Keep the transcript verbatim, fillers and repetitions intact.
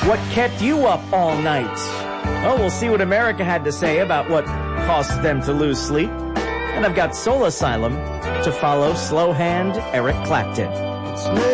What kept you up all night? Oh, we'll see what America had to say about what caused them to lose sleep. And I've got Soul Asylum to follow Slow Hand Eric Clapton.